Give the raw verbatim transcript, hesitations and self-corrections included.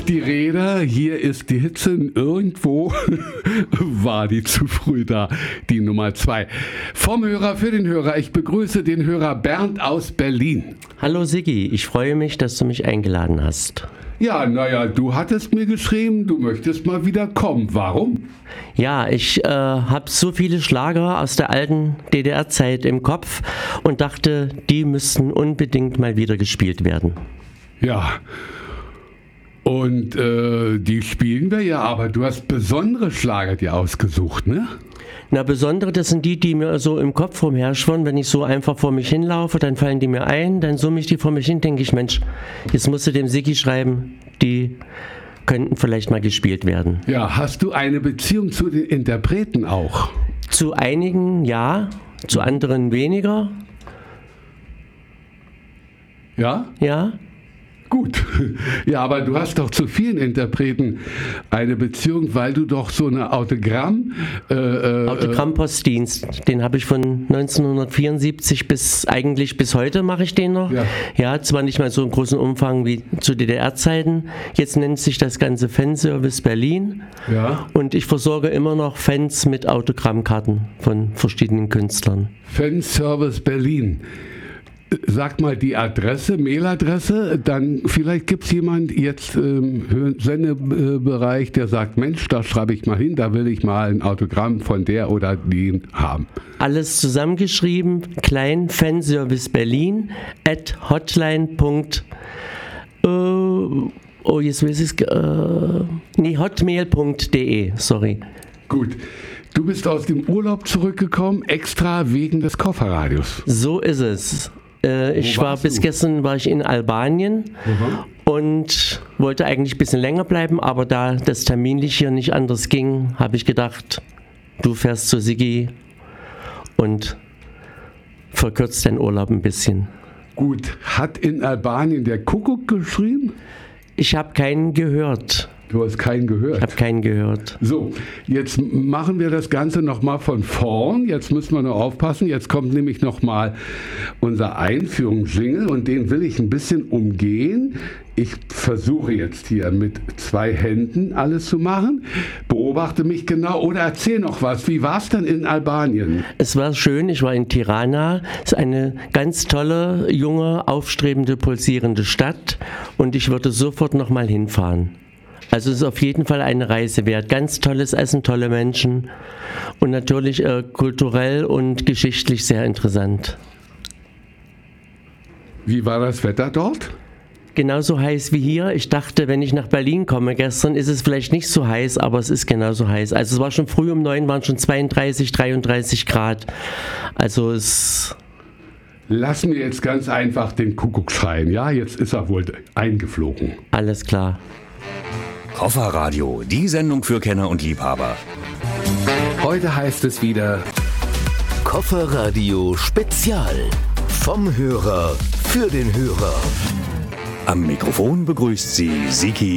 ist die Rede, hier ist die Hitze, irgendwo war die zu früh da, die Nummer zwei. Vom Hörer für den Hörer, ich begrüße den Hörer Bernd aus Berlin. Hallo Siggi, ich freue mich, dass du mich eingeladen hast. Ja, naja, du hattest mir geschrieben, du möchtest mal wieder kommen. Warum? Ja, ich äh, habe so viele Schlager aus der alten D D R-Zeit im Kopf und dachte, die müssten unbedingt mal wieder gespielt werden. Ja, und äh, die spielen wir ja, aber du hast besondere Schlager dir ausgesucht, ne? Na, besondere, das sind die, die mir so im Kopf rumherschwirren. Wenn ich so einfach vor mich hinlaufe, dann fallen die mir ein, dann summe ich die vor mich hin, denke ich, Mensch, jetzt musst du dem Siggi schreiben, die könnten vielleicht mal gespielt werden. Ja, hast du eine Beziehung zu den Interpreten auch? Zu einigen ja, zu anderen weniger. Ja? Ja. Gut, ja, aber du hast doch zu vielen Interpreten eine Beziehung, weil du doch so eine Autogramm... Äh, äh, Autogrammpostdienst, den habe ich von neunzehnhundertvierundsiebzig bis, eigentlich bis heute mache ich den noch. Ja. ja, zwar nicht mal so im großen Umfang wie zu D D R-Zeiten, jetzt nennt sich das Ganze Fanservice Berlin. Ja. Und ich versorge immer noch Fans mit Autogrammkarten von verschiedenen Künstlern. Fanservice Berlin. Sag mal die Adresse, Mailadresse, dann vielleicht gibt es jemand jetzt im Sendebereich, der sagt, Mensch, da schreibe ich mal hin, da will ich mal ein Autogramm von der oder den haben. Alles zusammengeschrieben, klein, Fanservice Berlin, at hotline. Äh, oh, jetzt weiß ich es, äh, nee, hotmail punkt de, sorry. Gut. Du bist aus dem Urlaub zurückgekommen, extra wegen des Kofferradios. So ist es. Äh, ich war bis du? gestern war ich in Albanien mhm. und wollte eigentlich ein bisschen länger bleiben, aber da das terminlich hier nicht anders ging, habe ich gedacht, du fährst zu Siggi und verkürzt deinen Urlaub ein bisschen. Gut, hat in Albanien der Kuckuck geschrien? Ich habe keinen gehört. Du hast keinen gehört? Ich habe keinen gehört. So, jetzt machen wir das Ganze nochmal von vorn. Jetzt müssen wir nur aufpassen. Jetzt kommt nämlich nochmal unser Einführungsjingle und den will ich ein bisschen umgehen. Ich versuche jetzt hier mit zwei Händen alles zu machen. Beobachte mich genau oder erzähl noch was. Wie war es denn in Albanien? Es war schön. Ich war in Tirana. Es ist eine ganz tolle, junge, aufstrebende, pulsierende Stadt und ich würde sofort nochmal hinfahren. Also es ist auf jeden Fall eine Reise wert. Ganz tolles Essen, tolle Menschen und natürlich äh, kulturell und geschichtlich sehr interessant. Wie war das Wetter dort? Genauso heiß wie hier. Ich dachte, wenn ich nach Berlin komme gestern, ist es vielleicht nicht so heiß, aber es ist genauso heiß. Also es war schon früh um neun, waren schon zweiunddreißig, dreiunddreißig Grad. Also es... Lassen wir jetzt ganz einfach den Kuckuck schreien. Ja, jetzt ist er wohl eingeflogen. Alles klar. Kofferradio, die Sendung für Kenner und Liebhaber. Heute heißt es wieder Kofferradio Spezial. Vom Hörer für den Hörer. Am Mikrofon begrüßt sie Siggi